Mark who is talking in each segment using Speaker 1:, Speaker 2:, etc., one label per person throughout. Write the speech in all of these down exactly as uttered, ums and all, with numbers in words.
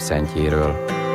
Speaker 1: szentjéről.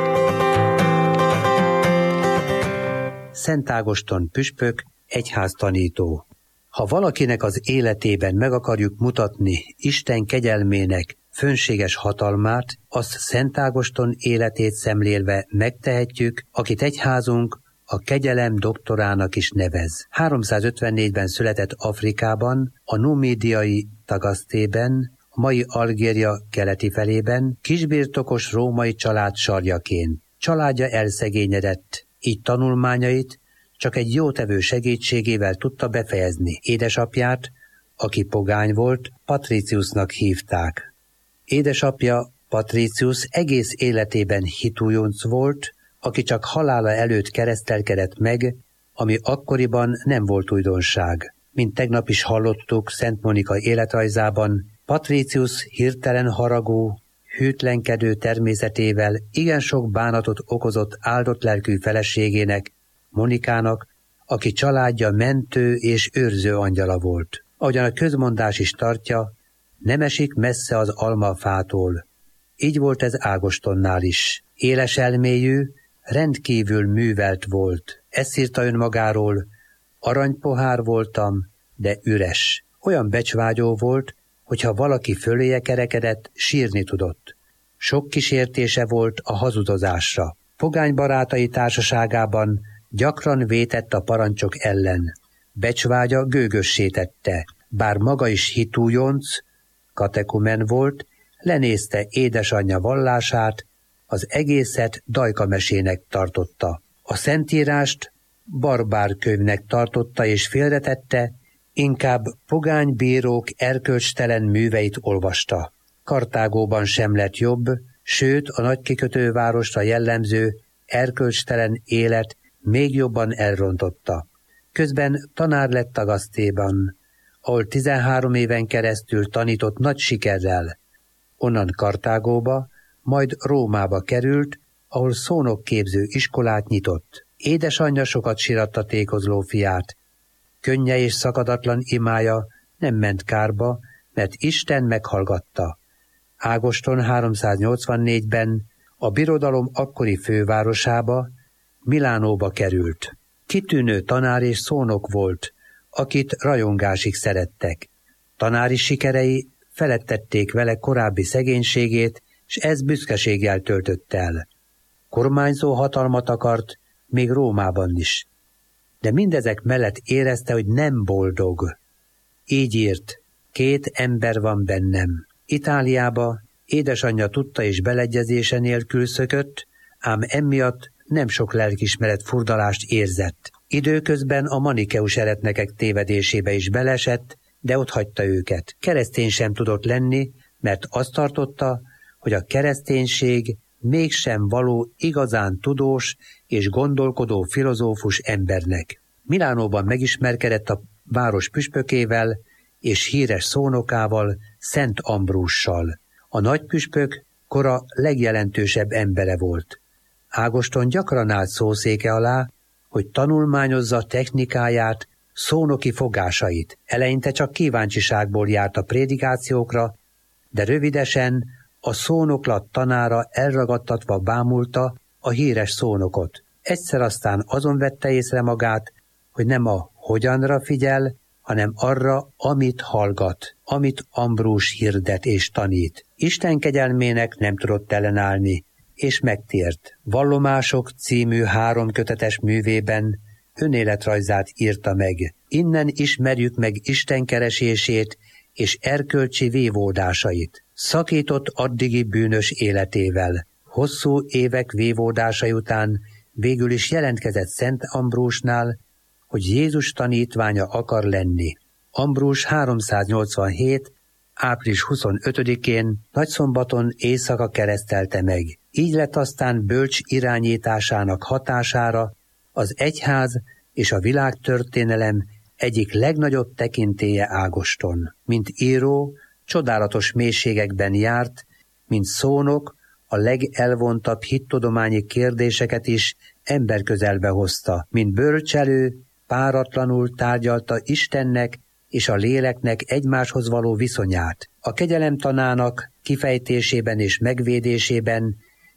Speaker 2: Szent Ágoston püspök, egyháztanító. Ha valakinek az életében meg akarjuk mutatni Isten kegyelmének fönséges hatalmát, azt Szent Ágoston életét szemlélve megtehetjük, akit egyházunk a kegyelem doktorának is nevez. háromszázötvennégyben született Afrikában, a numidiai Tagasztében, a mai Algéria keleti felében, kisbirtokos római család sarjaként. Családja elszegényedett, így tanulmányait csak egy jótevő segítségével tudta befejezni. Édesapját, aki pogány volt, Patriciusnak hívták. Édesapja, Patricius egész életében hitújonc volt, aki csak halála előtt keresztelkedett meg, ami akkoriban nem volt újdonság. Mint tegnap is hallottuk Szent Monika életrajzában, Patricius hirtelen haragú, hűtlenkedő természetével igen sok bánatot okozott áldott lelkű feleségének, Monikának, aki családja mentő és őrző angyala volt. Ahogyan a közmondás is tartja, nem esik messze az almafától. Így volt ez Ágostonnál is. Éles elméjű, rendkívül művelt volt. Ezt írta önmagáról, aranypohár voltam, de üres. Olyan becsvágyó volt, hogyha valaki föléje kerekedett, sírni tudott. Sok kísértése volt a hazudozásra. Pogány barátai társaságában gyakran vétett a parancsok ellen. Becsvágya gőgössé tette, bár maga is hitújonc, katekumen volt, lenézte édesanyja vallását, az egészet dajkamesének tartotta. A szentírást barbár könyvnek tartotta és félretette, inkább pogány bírók erkölcstelen műveit olvasta. Kartágóban sem lett jobb, sőt a nagy kikötővárosra jellemző erkölcstelen élet még jobban elrontotta. Közben tanár lett Tagasztéban, ahol tizenhárom éven keresztül tanított nagy sikerrel. Onnan Kartágóba, majd Rómába került, ahol szónokképző iskolát nyitott. Édesanyja sokat síratta tékozló fiát. Könnye és szakadatlan imája nem ment kárba, mert Isten meghallgatta. Ágoston háromszáznyolcvannégyben a birodalom akkori fővárosába, Milánóba került. Kitűnő tanár és szónok volt, akit rajongásig szerettek. Tanári sikerei felettették vele korábbi szegénységét, s ez büszkeséggel töltött el. Kormányzó hatalmat akart, még Rómában is. De mindezek mellett érezte, hogy nem boldog. Így írt, két ember van bennem. Itáliába édesanyja tudta és beleegyezése nélkül szökött, ám emiatt nem sok lelkismeret furdalást érzett. Időközben a manikeus eretnekek tévedésébe is belesett, de ott hagyta őket. Keresztény sem tudott lenni, mert azt tartotta, hogy a kereszténység mégsem való igazán tudós és gondolkodó filozófus embernek. Milánóban megismerkedett a város püspökével és híres szónokával, Szent Ambrússal. A nagypüspök kora legjelentősebb embere volt. Ágoston gyakran állt szószéke alá, hogy tanulmányozza technikáját, szónoki fogásait. Eleinte csak kíváncsiságból járt a prédikációkra, de rövidesen a szónoklat tanára elragadtatva bámulta a híres szónokot. Egyszer aztán azon vette észre magát, hogy nem a hogyanra figyel, hanem arra, amit hallgat, amit Ambrús hirdet és tanít. Isten kegyelmének nem tudott ellenállni, és megtért. Vallomások című három kötetes művében önéletrajzát írta meg. Innen ismerjük meg Isten keresését és erkölcsi vívódásait. Szakított addigi bűnös életével. Hosszú évek vívódásai után végül is jelentkezett Szent Ambrúsnál, hogy Jézus tanítványa akar lenni. Ambrús háromszáznyolcvanhét. április huszonötödikén nagyszombaton éjszaka keresztelte meg. Így lett aztán bölcs irányításának hatására az egyház és a világtörténelem egyik legnagyobb tekintélye Ágoston. Mint író, csodálatos mélységekben járt, mint szónok, a legelvontabb hittudományi kérdéseket is emberközelbe hozta, mint bölcselő, páratlanul tárgyalta Istennek és a léleknek egymáshoz való viszonyát. A kegyelem tanának kifejtésében és megvédésében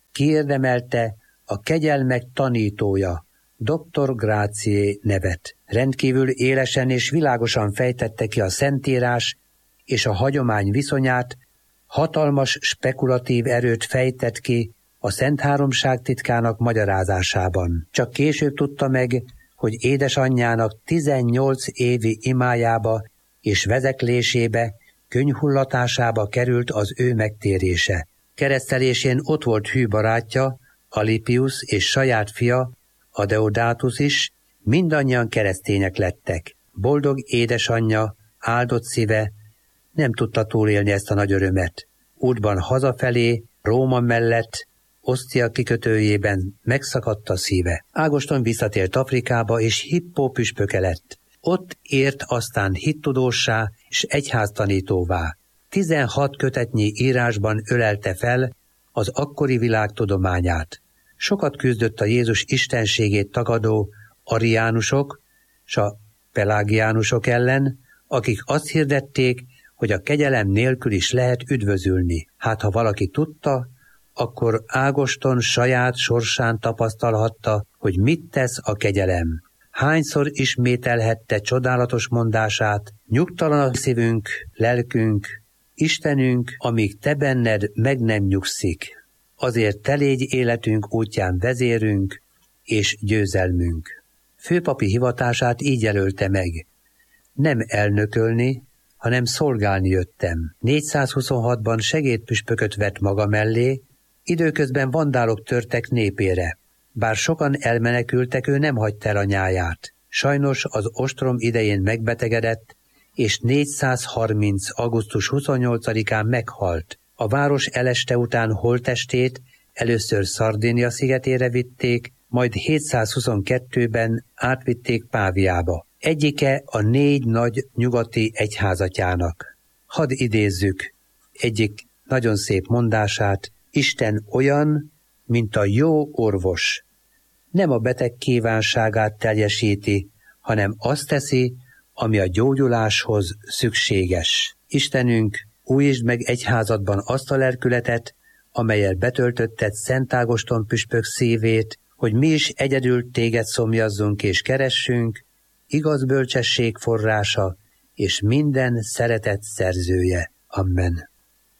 Speaker 2: kiérdemelte a kegyelmek tanítója, doktor Gratié nevet. Rendkívül élesen és világosan fejtette ki a Szentírás és a hagyomány viszonyát, hatalmas spekulatív erőt fejtett ki a Szent Háromság titkának magyarázásában. Csak később tudta meg, hogy édesanyjának tizennyolc évi imájába és vezeklésébe, könyhullatásába került az ő megtérése. Keresztelésén ott volt hű barátja, Alipius és saját fia, a Deodatus is, mindannyian keresztények lettek. Boldog édesanyja, áldott szíve nem tudta túlélni ezt a nagy örömet. Útban hazafelé, Róma mellett, Osztia kikötőjében megszakadt a szíve. Ágoston visszatért Afrikába, és Hippó püspöke lett. Ott ért aztán hittudóssá és egyháztanítóvá. Tizenhat kötetnyi írásban ölelte fel az akkori világ tudományát. Sokat küzdött a Jézus istenségét tagadó ariánusok s a pelágiánusok ellen, akik azt hirdették, hogy a kegyelem nélkül is lehet üdvözülni. Hát ha valaki tudta, akkor Ágoston saját sorsán tapasztalhatta, hogy mit tesz a kegyelem. Hányszor ismételhette csodálatos mondását, nyugtalan a szívünk, lelkünk, Istenünk, amíg te benned meg nem nyugszik. Azért te légy életünk útján vezérünk és győzelmünk. Főpapi hivatását így jelölte meg. Nem elnökölni, hanem szolgálni jöttem. négyszázhuszonhatban segédpüspököt vett maga mellé, időközben vandálok törtek népére. Bár sokan elmenekültek, ő nem hagyta el a nyáját. Sajnos az ostrom idején megbetegedett, és négyszázharminc. augusztus huszonnyolcadikán meghalt. A város eleste után holttestét először Szardénia szigetére vitték, majd hétszázhuszonkettőben átvitték Páviába. Egyike a négy nagy nyugati egyházatjának. Hadd idézzük egyik nagyon szép mondását: Isten olyan, mint a jó orvos. Nem a beteg kívánságát teljesíti, hanem azt teszi, ami a gyógyuláshoz szükséges. Istenünk, újítsd meg egyházadban azt a lelkületet, amelyel betöltötted Szent Ágoston püspök szívét, hogy mi is egyedül téged szomjazzunk és keressünk, igaz bölcsesség forrása és minden szeretet szerzője. Amen.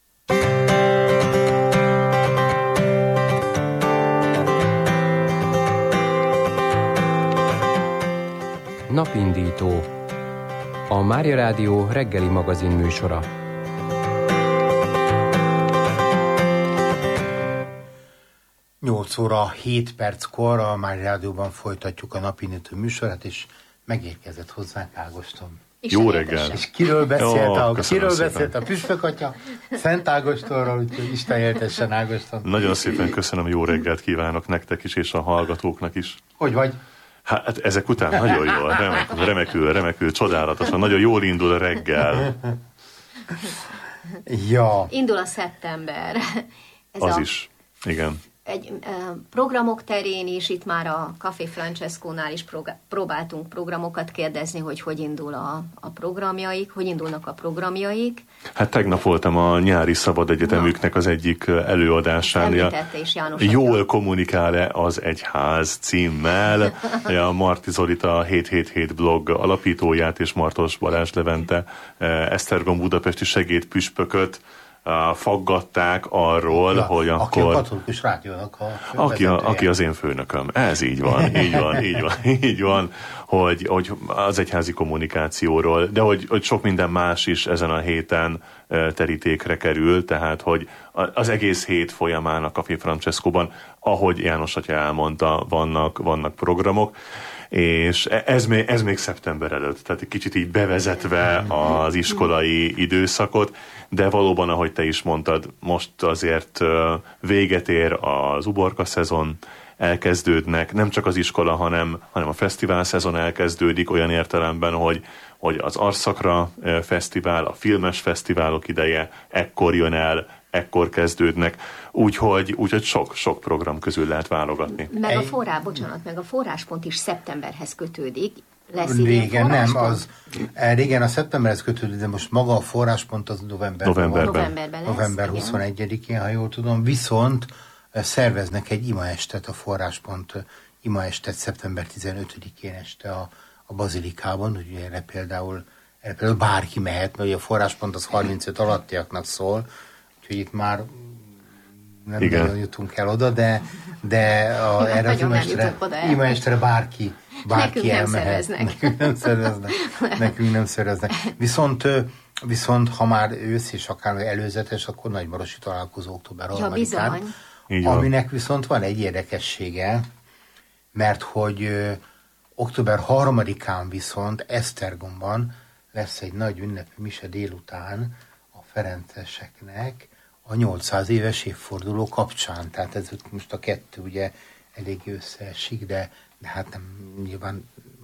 Speaker 1: Napindító, a Mária Rádió reggeli magazin műsora.
Speaker 3: nyolc óra hét perckor a Mária Rádióban folytatjuk a Napindító műsorát, és megérkezett hozzánk Ágoston.
Speaker 4: Jó reggel!
Speaker 3: És kiről beszélt,
Speaker 4: Jó,
Speaker 3: a, kiről
Speaker 4: szépen.
Speaker 3: beszélt a püspökatya? Szent Ágostonról, úgyhogy Isten éltessen Ágoston.
Speaker 4: Nagyon szépen köszönöm, jó reggelt kívánok nektek is, és a hallgatóknak is.
Speaker 3: Hogy vagy?
Speaker 4: Hát ezek után nagyon jól, remekül, remekül, remekül, csodálatosan, nagyon jól indul a reggel.
Speaker 3: Ja.
Speaker 5: Indul a szeptember. Ez
Speaker 4: Az
Speaker 5: a,
Speaker 4: is, igen.
Speaker 5: Egy uh, programok terén is, itt már a Café Francescónál is prog- próbáltunk programokat kérdezni, hogy hogy indul a, a programjaik, hogy indulnak a programjaik.
Speaker 4: Hát tegnap voltam a nyári szabad egyetemüknek az egyik előadásán.
Speaker 5: Említette is János
Speaker 4: Jól
Speaker 5: atya.
Speaker 4: kommunikál-e az egyház címmel. A Marti Zolita hétszázhetvenhét blog alapítóját és Martos Balázs Levente Esztergom budapesti segédpüspököt faggatták arról,
Speaker 3: ja,
Speaker 4: hogy
Speaker 3: aki
Speaker 4: akkor...
Speaker 3: Aki a katolikus rádiónak a
Speaker 4: aki, a, aki az én főnököm. Ez így van, így van, így van, így van, hogy, hogy az egyházi kommunikációról, de hogy, hogy sok minden más is ezen a héten terítékre kerül, tehát hogy az egész hét folyamán a Café Francescóban, ahogy János atya elmondta, vannak, vannak programok, és ez még, ez még szeptember előtt, tehát egy kicsit így bevezetve az iskolai időszakot, de valóban, ahogy te is mondtad, most azért véget ér az uborka szezon, elkezdődnek, nem csak az iskola, hanem, hanem a fesztivál szezon elkezdődik olyan értelemben, hogy, hogy az Arszakra fesztivál, a filmes fesztiválok ideje ekkor jön el, ekkor kezdődnek, úgyhogy, úgyhogy sok, sok program közül lehet válogatni.
Speaker 5: Meg a forrá, bocsánat, meg a forráspont is szeptemberhez kötődik. Lesz
Speaker 3: régen nem,
Speaker 5: forráspont?
Speaker 3: az régen a szeptemberhez kötődik, de most maga a forráspont az novemberben
Speaker 4: Novemberben.
Speaker 3: van.
Speaker 5: Novemberben lesz,
Speaker 3: November
Speaker 5: igen.
Speaker 3: huszonegyedikén, ha jól tudom, viszont szerveznek egy imaestet, a Forráspont imaestet szeptember tizenötödikén este a, a Bazilikában, ugye erre például, erre például bárki mehet, mert ugye a Forráspont az harmincöt alattiaknak szól, úgyhogy itt már nem
Speaker 4: Igen.
Speaker 3: nagyon jutunk el oda, de, de a, erre az imaestre, imaestre bárki, bárki
Speaker 5: Nekünk
Speaker 3: elmehet.
Speaker 5: nem szerveznek.
Speaker 3: Nekünk nem szerveznek. Nekünk nem szerveznek. Viszont, viszont ha már ősz és akár előzetes, akkor Nagymarosi találkozó október harmadikán.
Speaker 5: Ja,
Speaker 3: aminek viszont van egy érdekessége, mert hogy ö, október harmadikán viszont Esztergomban lesz egy nagy ünnepi mise délután a ferenceseknek a nyolcszáz éves évforduló kapcsán. Tehát ez most a kettő ugye elég összeesik, de, de hát nem nyilván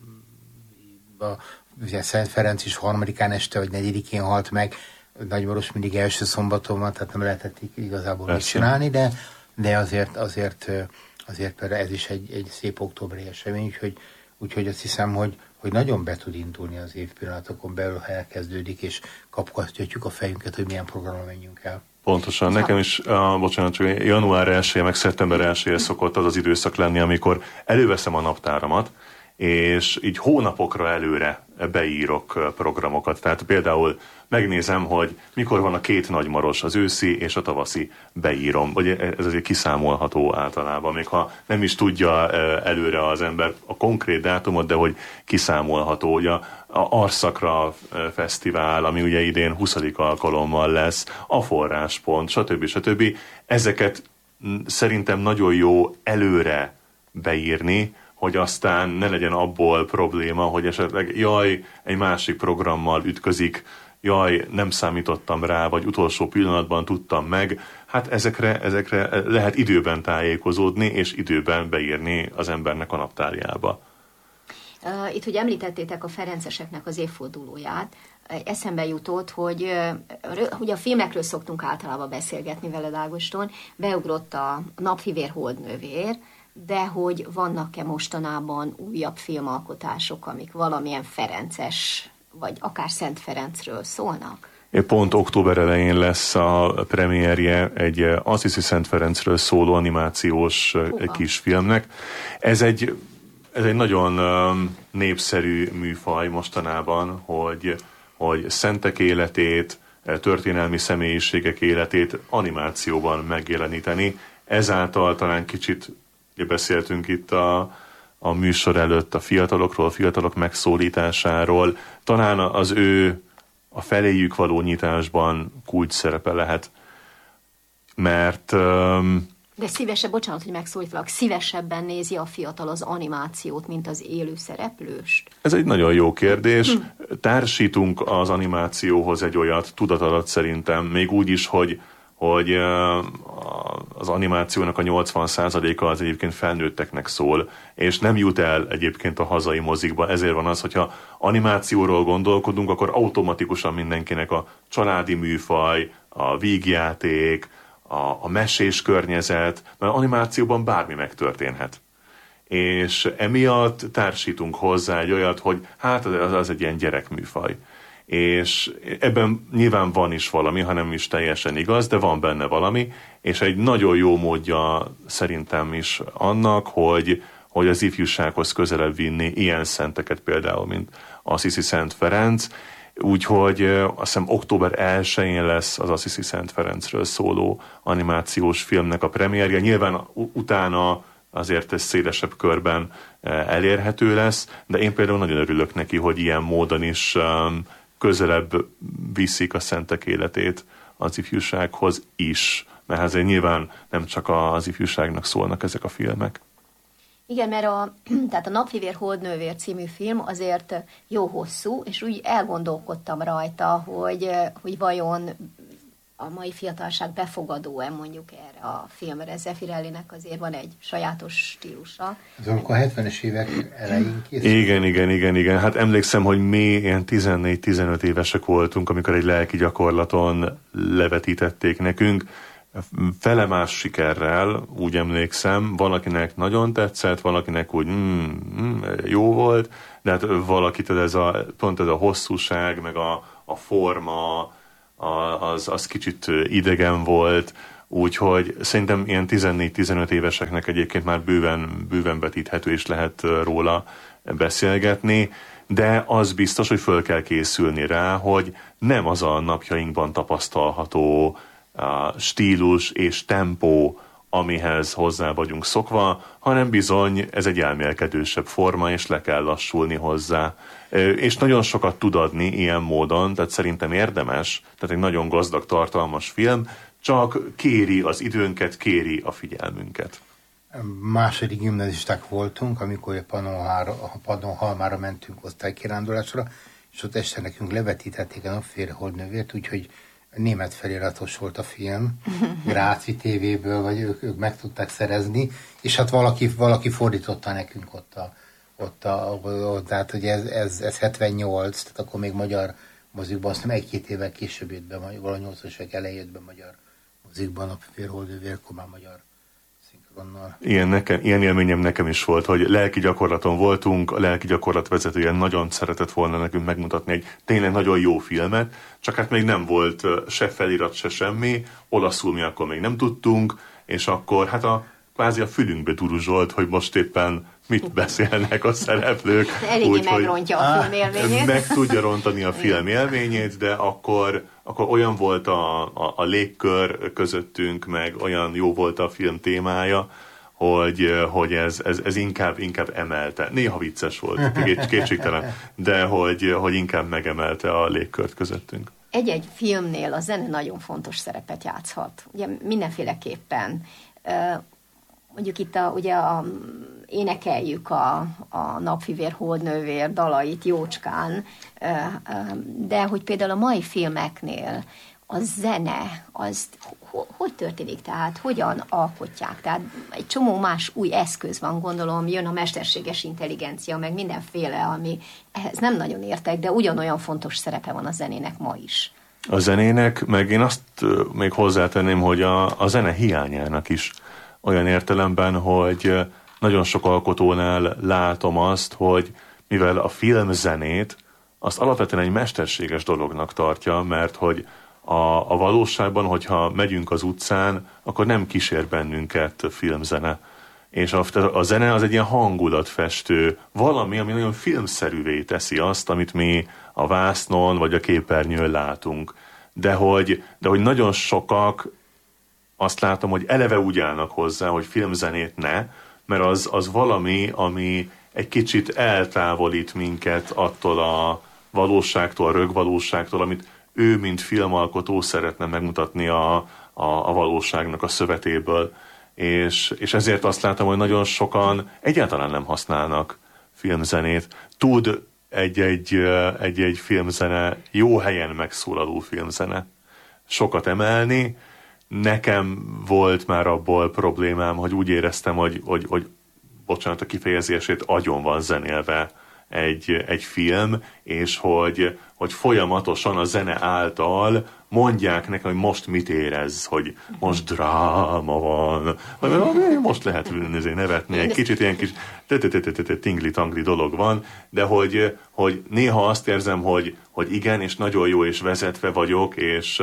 Speaker 3: a, ugye Szent Ferenc is harmadikán este vagy negyedikén halt meg, Nagymaros mindig első szombaton van, tehát nem lehetett igazából mit csinálni, de, de azért, azért, azért például ez is egy, egy szép októberi esemény, úgyhogy, úgyhogy azt hiszem, hogy, hogy nagyon be tud indulni az év pillanatokon belül, ha elkezdődik, és kapkasztjuk a fejünket, hogy milyen programra menjünk el.
Speaker 4: Pontosan. Nekem is, uh, bocsánat, csak január elseje, meg szeptember elseje szokott az az időszak lenni, amikor előveszem a naptáramat, és így hónapokra előre beírok programokat. Tehát például megnézem, hogy mikor van a két nagymaros, az őszi és a tavaszi, beírom. Vagy ez azért kiszámolható általában, még ha nem is tudja előre az ember a konkrét dátumot, de hogy kiszámolható. Ugye a Arszakra fesztivál, ami ugye idén huszadik alkalommal lesz, a Forráspont, stb. stb. Ezeket szerintem nagyon jó előre beírni, hogy aztán ne legyen abból probléma, hogy esetleg jaj, egy másik programmal ütközik, jaj, nem számítottam rá, vagy utolsó pillanatban tudtam meg. Hát ezekre, ezekre lehet időben tájékozódni, és időben beírni az embernek a naptárjába.
Speaker 5: Itt ugye említettétek a ferenceseknek az évfordulóját. Eszembe jutott, hogy, hogy a filmekről szoktunk általában beszélgetni veled, Ágoston. Beugrott a Napfivér Holdnővér, de hogy vannak-e mostanában újabb filmalkotások, amik valamilyen ferences, vagy akár Szent Ferencről szólnak?
Speaker 4: Pont október elején lesz a premierje egy Assisi Szent Ferencről szóló animációs Húha. kisfilmnek. Ez egy, ez egy nagyon népszerű műfaj mostanában, hogy, hogy szentek életét, történelmi személyiségek életét animációban megjeleníteni. Ezáltal talán kicsit beszéltünk itt a, a műsor előtt a fiatalokról, a fiatalok megszólításáról. Talán az ő a feléjük való nyitásban kulcs szerepe lehet, mert... Um,
Speaker 5: De szívesebb, bocsánat, hogy megszólítalak, szívesebben nézi a fiatal az animációt, mint az élő szereplőst?
Speaker 4: Ez egy nagyon jó kérdés. Hm. Társítunk az animációhoz egy olyat tudat alatt szerintem, még úgy is, hogy hogy az animációnak a nyolcvan százaléka az egyébként felnőtteknek szól, és nem jut el egyébként a hazai mozikba. Ezért van az, hogyha animációról gondolkodunk, akkor automatikusan mindenkinek a családi műfaj, a vígjáték, a, a mesés környezet, mert animációban bármi megtörténhet. És emiatt társítunk hozzá egy olyat, hogy hát az, az egy ilyen gyerekműfaj. És ebben nyilván van is valami, ha nem is teljesen igaz, de van benne valami, és egy nagyon jó módja szerintem is annak, hogy, hogy az ifjúsághoz közelebb vinni ilyen szenteket például, mint Assisi Szent Ferenc, úgyhogy azt hiszem október elsején lesz az Assisi Szent Ferencről szóló animációs filmnek a premierje, nyilván utána azért ez szélesebb körben elérhető lesz, de én például nagyon örülök neki, hogy ilyen módon is um, közelebb viszik a szentek életét az ifjúsághoz is, mert azért nyilván nem csak az ifjúságnak szólnak ezek a filmek.
Speaker 5: Igen, mert a, tehát a Napfivér Holdnővér című film azért jó hosszú, és úgy elgondolkodtam rajta, hogy, hogy vajon a mai fiatalság befogadó-e mondjuk erre a filmre. Zeffirellinek azért van egy sajátos stílusa.
Speaker 3: Ez amikor a hetvenes évek elején készült.
Speaker 4: Igen, igen, igen, igen. Hát emlékszem, hogy mi ilyen tizennégy-tizenöt évesek voltunk, amikor egy lelki gyakorlaton levetítették nekünk. Felemás sikerrel, úgy emlékszem, valakinek nagyon tetszett, valakinek úgy mm, mm, jó volt, de hát valakitől ez a, pont ez a hosszúság, meg a, a forma, A, az, az kicsit idegen volt, Úgyhogy szerintem ilyen tizennégy-tizenöt éveseknek egyébként már bőven, bőven vetíthető és lehet róla beszélgetni, de az biztos, hogy föl kell készülni rá, hogy nem az a napjainkban tapasztalható a stílus és tempó, amihez hozzá vagyunk szokva, hanem bizony ez egy elmélkedősebb forma, és le kell lassulni hozzá. És nagyon sokat tud adni ilyen módon, tehát szerintem érdemes, tehát egy nagyon gazdag, tartalmas film, csak kéri az időnket, kéri a figyelmünket.
Speaker 3: Második gimnazisták voltunk, amikor a Pannonhalmára mentünk osztálykirándulásra, és ott este nekünk levetítették a Napfény Holdnövért, úgyhogy német feliratos volt a film, Gráci tévéből, vagy ők, ők meg tudták szerezni, és hát valaki, valaki fordította nekünk ott a, ott a, ott, tehát hogy ez, ez, ez hetvennyolc, tehát akkor még magyar mozikban, azt nem egy-két évvel később jött be, valahogy nyolcvanas évek elején jött be magyar mozikban, a Félholdnővér, akkor már magyar szinkronnal.
Speaker 4: Ilyen, nekem, ilyen élményem nekem is volt, hogy lelki gyakorlaton voltunk, a lelki gyakorlat vezetője nagyon szeretett volna nekünk megmutatni egy tényleg nagyon jó filmet, csak hát még nem volt se felirat, se semmi, olaszul mi akkor még nem tudtunk, és akkor hát a kvázi a fülünkbe duruzsolt, hogy most éppen mit beszélnek a szereplők.
Speaker 5: Eléggé úgy, megrontja a film élményét.
Speaker 4: Meg tudja rontani a film élményét, de akkor, akkor olyan volt a, a, a légkör közöttünk, meg olyan jó volt a film témája, hogy, hogy ez, ez, ez inkább, inkább emelte. Néha vicces volt, kétségtelen, de hogy, hogy inkább megemelte a légkört közöttünk.
Speaker 5: Egy-egy filmnél a zene nagyon fontos szerepet játszhat. Ugye mindenféleképpen. Mondjuk itt a, ugye a, énekeljük a, a Napfivér Holdnővér dalait jócskán, de hogy például a mai filmeknél a zene, az hogy történik, tehát hogyan alkotják? Tehát egy csomó más új eszköz van, gondolom, jön a mesterséges intelligencia, meg mindenféle, ami ehhez nem nagyon értek, de ugyanolyan fontos szerepe van a zenének ma is.
Speaker 4: A zenének, meg én azt még hozzátenném, hogy a, a zene hiányának is olyan értelemben, hogy nagyon sok alkotónál látom azt, hogy mivel a filmzenét azt alapvetően egy mesterséges dolognak tartja, mert hogy a, a valóságban, hogyha megyünk az utcán, akkor nem kísér bennünket filmzene. És a, a zene az egy ilyen hangulatfestő, valami, ami nagyon filmszerűvé teszi azt, amit mi a vásznon vagy a képernyőn látunk. De hogy, de hogy nagyon sokak azt látom, hogy eleve úgy állnak hozzá, hogy filmzenét ne, mert az, az valami, ami egy kicsit eltávolít minket attól a valóságtól, a rögvalóságtól, amit ő, mint filmalkotó szeretne megmutatni a, a, a valóságnak a szövetéből. És, és ezért azt látom, hogy nagyon sokan egyáltalán nem használnak filmzenét. Tud egy-egy, egy-egy filmzene, jó helyen megszólaló filmzene sokat emelni. Nekem volt már abból problémám, hogy úgy éreztem, hogy, hogy, hogy bocsánat a kifejezését, agyon van zenélve egy, egy film, és hogy, hogy folyamatosan a zene által mondják nekem, hogy most mit érez, hogy most dráma van, most lehet nevetni, egy kicsit ilyen kis tingli-tangli dolog van, de hogy, hogy néha azt érzem, hogy, hogy igen, és nagyon jó, és vezetve vagyok, és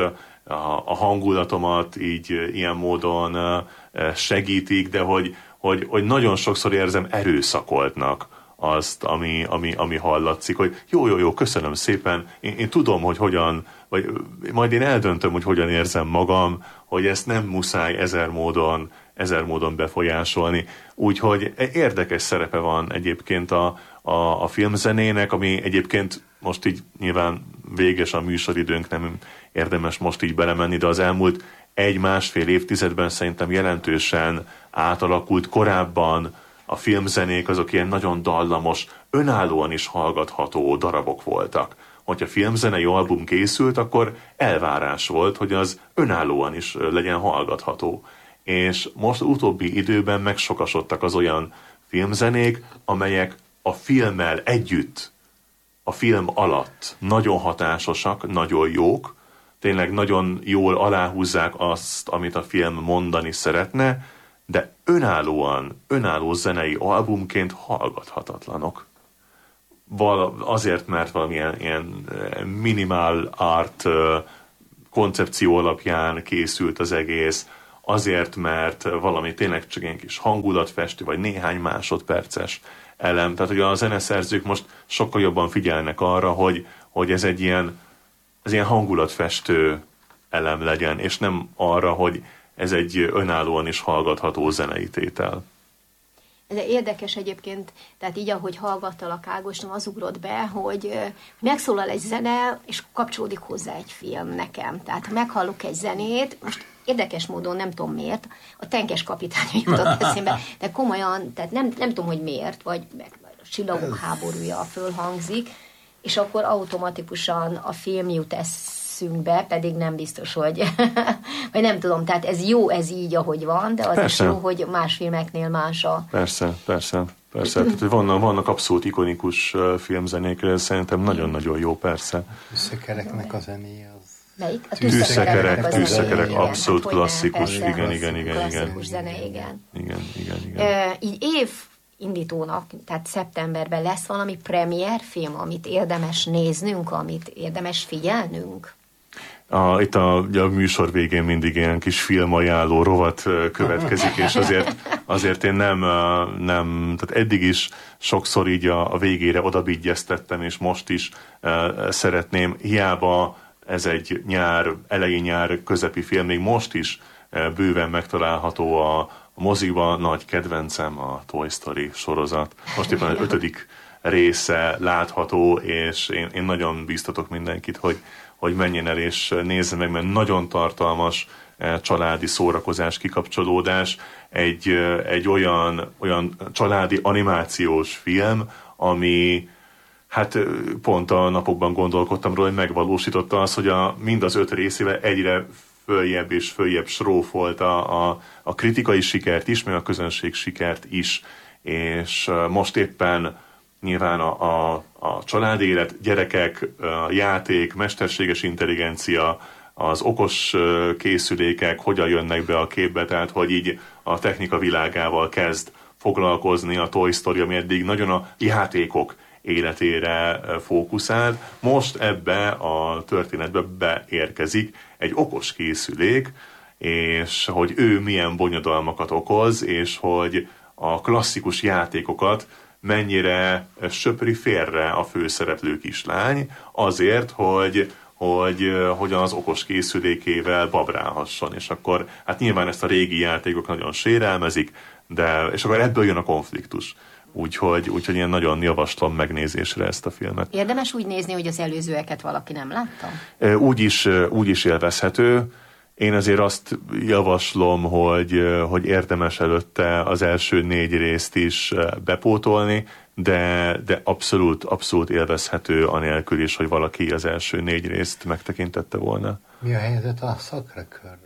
Speaker 4: a hangulatomat így ilyen módon segítik, de hogy, hogy, hogy nagyon sokszor érzem erőszakoltnak azt, ami, ami, ami hallatszik, hogy jó, jó, jó, köszönöm szépen, én, én tudom, hogy hogyan, vagy majd én eldöntöm, hogy hogyan érzem magam, hogy ezt nem muszáj ezer módon, ezer módon befolyásolni. Úgyhogy érdekes szerepe van egyébként a, a, a filmzenének, ami egyébként most így nyilván véges a műsoridőnk, nem érdemes most így belemenni, de az elmúlt egy-másfél évtizedben szerintem jelentősen átalakult. Korábban a filmzenék azok ilyen nagyon dallamos, önállóan is hallgatható darabok voltak. Hogyha filmzenei album készült, akkor elvárás volt, hogy az önállóan is legyen hallgatható. És most utóbbi időben megsokasodtak az olyan filmzenék, amelyek a filmmel együtt, a film alatt nagyon hatásosak, nagyon jók, tényleg nagyon jól aláhúzzák azt, amit a film mondani szeretne, de önállóan, önálló zenei albumként hallgathatatlanok. Val- azért, mert valamilyen ilyen minimál art koncepció alapján készült az egész, azért, mert valami tényleg csak egy kis hangulatfestő, vagy néhány másodperces elem. Tehát, hogy a zeneszerzők most sokkal jobban figyelnek arra, hogy, hogy ez egy ilyen, ez ilyen hangulatfestő elem legyen, és nem arra, hogy ez egy önállóan is hallgatható zenei tétel.
Speaker 5: De érdekes egyébként, tehát így, ahogy hallgattalak Ágoston, az ugrott be, hogy megszólal egy zene, és kapcsolódik hozzá egy film nekem. Tehát ha meghallok egy zenét, most érdekes módon, nem tudom miért, a Tenkes kapitány jutott eszébe, de komolyan, tehát nem, nem tudom, hogy miért, vagy a Csillagok háborúja fölhangzik, és akkor automatikusan a film jut eszünkbe, pedig nem biztos, hogy vagy nem tudom, tehát ez jó, ez így, ahogy van, de az persze. Is jó, hogy más filmeknél más a...
Speaker 4: Persze, persze, persze. Tehát, vannak, vannak abszolút ikonikus filmzenék, szerintem nagyon-nagyon jó, persze.
Speaker 3: Tűzszekereknek a zenéje az...
Speaker 5: Melyik? A
Speaker 4: Tűzszekerek, tűzszekerek, abszolút
Speaker 5: hát,
Speaker 4: klasszikus,
Speaker 5: persze,
Speaker 4: igen, igen, igen, igen.
Speaker 5: Klasszikus zene, igen.
Speaker 4: Igen, igen, igen.
Speaker 5: E, így év indítónak, tehát szeptemberben lesz valami premier film, amit érdemes néznünk, amit érdemes figyelnünk?
Speaker 4: A, itt a, a műsor végén mindig ilyen kis filmajánló rovat következik, és azért, azért én nem, nem, tehát eddig is sokszor így a, a végére odabigyeztettem, és most is uh, szeretném, hiába ez egy nyár, elején nyár közepi film, még most is uh, bőven megtalálható a, a moziban, nagy kedvencem a Toy Story sorozat. Most éppen az ötödik része látható, és én, én nagyon bíztatok mindenkit, hogy hogy menjen el és nézze meg, mert nagyon tartalmas családi szórakozás, kikapcsolódás, egy, egy olyan, olyan családi animációs film, ami hát pont a napokban gondolkodtam róla, hogy megvalósította az, hogy a, mind az öt részével egyre följebb és följebb srófolta a, a kritikai sikert is, meg a közönség sikert is. És most éppen nyilván a, a, a családi élet, gyerekek, a játék, mesterséges intelligencia, az okos készülékek hogyan jönnek be a képbe, tehát hogy így a technika világával kezd foglalkozni a Toy Story, ami eddig nagyon a játékok életére fókuszált. Most ebbe a történetbe beérkezik egy okos készülék, és hogy ő milyen bonyodalmakat okoz, és hogy a klasszikus játékokat mennyire söpri félre a főszereplő kislány azért, hogy, hogy, hogy az okos készülékével babrálhasson. És akkor hát nyilván ezt a régi játékok nagyon sérelmezik, de, és akkor ebből jön a konfliktus. Úgyhogy, úgyhogy én nagyon javaslom megnézésre ezt a filmet.
Speaker 5: Érdemes úgy nézni, hogy az előzőeket valaki nem látta?
Speaker 4: Úgy is, úgy is élvezhető. Én azért azt javaslom, hogy, hogy érdemes előtte az első négy részt is bepótolni, de, de abszolút, abszolút élvezhető anélkül is, hogy valaki az első négy részt megtekintette volna.
Speaker 3: Mi a helyzet a Sacré-Cœur?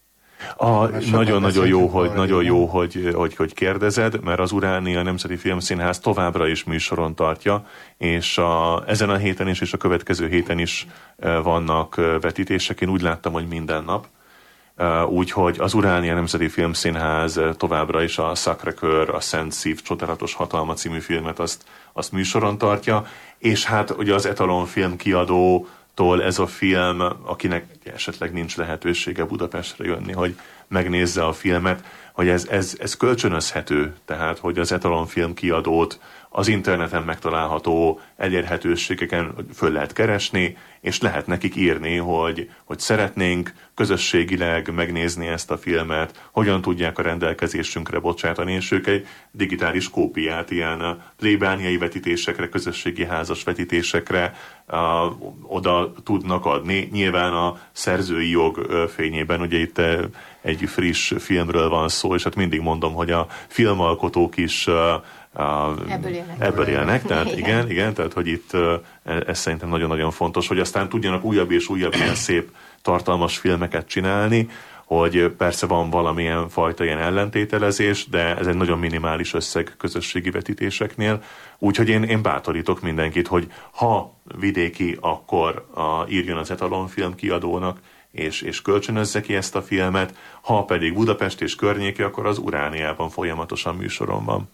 Speaker 4: A, nagyon-nagyon jó, hogy, nagyon jó hogy, hogy, hogy kérdezed, mert az Uránia Nemzeti Filmszínház továbbra is műsoron tartja, és a, ezen a héten is, és a következő héten is vannak vetítések. Én úgy láttam, hogy minden nap. Úgyhogy az Uránia Nemzeti Filmszínház továbbra is a Sacré-Cœur, a Szent Szív csodálatos hatalma című filmet azt, azt műsoron tartja, és hát ugye az Etalon Film kiadótól ez a film, akinek esetleg nincs lehetősége Budapestre jönni, hogy megnézze a filmet, hogy ez, ez, ez kölcsönözhető, tehát hogy az Etalon Film kiadót az interneten megtalálható elérhetőségeken föl lehet keresni, és lehet nekik írni, hogy, hogy szeretnénk közösségileg megnézni ezt a filmet, hogyan tudják a rendelkezésünkre bocsátani, és ők egy digitális kópiát ilyen plébániai vetítésekre, közösségi házas vetítésekre a, oda tudnak adni. Nyilván a szerzői jog fényében, ugye itt egy friss filmről van szó, és hát mindig mondom, hogy a filmalkotók is A,
Speaker 5: ebből élnek.
Speaker 4: Ebből élnek, tehát igen. igen, igen, tehát hogy itt ez szerintem nagyon-nagyon fontos, hogy aztán tudjanak újabb és újabb ilyen szép, tartalmas filmeket csinálni, hogy persze van valamilyen fajta ilyen ellentételezés, de ez egy nagyon minimális összeg közösségi vetítéseknél, úgyhogy én, én bátorítok mindenkit, hogy ha vidéki, akkor a, írjon az Etalon Film kiadónak, és, és kölcsönözze ki ezt a filmet, ha pedig Budapest és környéke, akkor az Urániában folyamatosan műsoron van.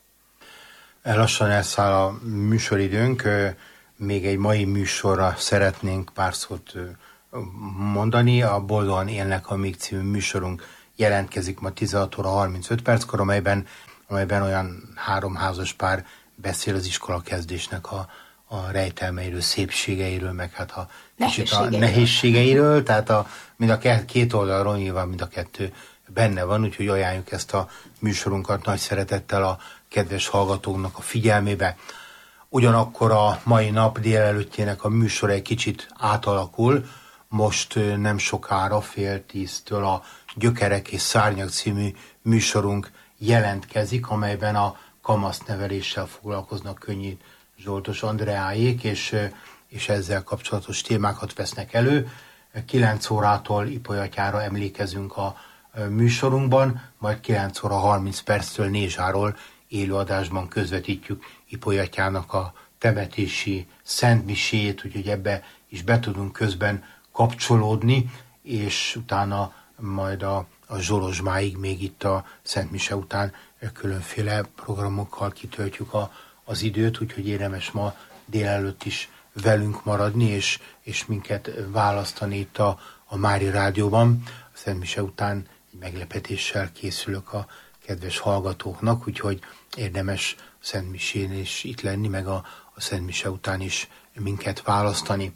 Speaker 3: Lassan elszáll a műsoridőnk, még egy mai műsorra szeretnénk pár szót mondani. A Boldogan élnek amíg című műsorunk jelentkezik ma tizenhat óra harmincöt perckor, amelyben, amelyben olyan három házas pár beszél az iskola kezdésnek a, a rejtelmeiről, szépségeiről, meg hát a kicsit a nehézségeiről, tehát a, mind a két oldalról nyilván mind a kettő benne van, úgyhogy ajánljuk ezt a műsorunkat nagy szeretettel a kedves hallgatóknak a figyelmébe. Ugyanakkor a mai nap délelőttjének a műsor egy kicsit átalakul, most nem sokára fél tíztől a Gyökerek és Szárnyak című műsorunk jelentkezik, amelyben a kamaszneveléssel foglalkoznak Könnyű Zsoltos Andreáék, és, és ezzel kapcsolatos témákat vesznek elő. kilenc órától Ipolyatjára emlékezünk a műsorunkban, majd kilenc óra harminc perctől Nézsáról élőadásban közvetítjük Ipolyatjának a temetési szentmisét, úgyhogy ebbe is be tudunk közben kapcsolódni, és utána majd a, a Zsolozsmáig még itt a szentmise után különféle programokkal kitöltjük a, az időt, úgyhogy érdemes ma délelőtt is velünk maradni, és, és minket választani itt a, a Mária Rádióban. A szentmise után egy meglepetéssel készülök a kedves hallgatóknak, úgyhogy érdemes a szentmisén is itt lenni, meg a, a szentmise után is minket választani.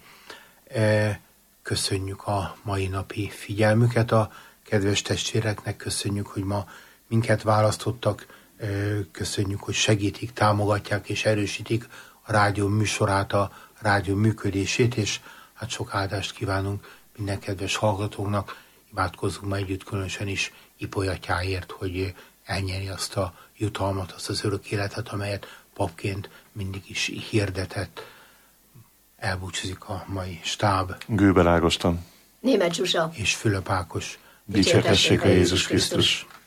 Speaker 3: Köszönjük a mai napi figyelmüket a kedves testvéreknek, köszönjük, hogy ma minket választottak, köszönjük, hogy segítik, támogatják és erősítik a rádió műsorát, a rádió működését, és hát sok áldást kívánunk minden kedves hallgatóknak, imádkozzunk ma együtt különösen is Ipolyatjáért, hogy elnyeri azt a jutalmat, azt az örök életet, amelyet papként mindig is hirdetett. Elbúcsúzik a mai stáb.
Speaker 4: Gőbel Ágoston,
Speaker 5: Németh Zsuzsa
Speaker 3: és Fülöp Ákos.
Speaker 4: Dicsértessék a Jézus Krisztus.